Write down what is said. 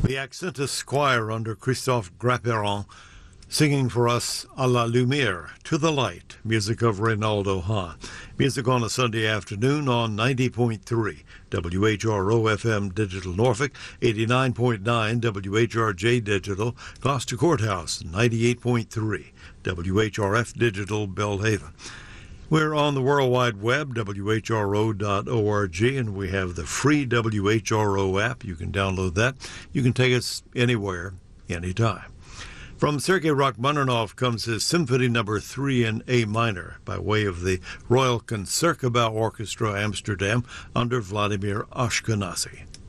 The Accentus Choir under Christophe Grapperon singing for us À la Lumière, To the Light, music of Reynaldo Hahn. Music on a Sunday afternoon on 90.3 WHRO FM Digital Norfolk, 89.9 WHRJ Digital, Gloucester Courthouse, 98.3 WHRF Digital Belhaven. We're on the World Wide Web, WHRO.org, and we have the free WHRO app. You can download that. You can take us anywhere, anytime. From Sergei Rachmaninoff comes his Symphony No. 3 in A minor by way of the Royal Concertgebouw Orchestra Amsterdam under Vladimir Ashkenazy.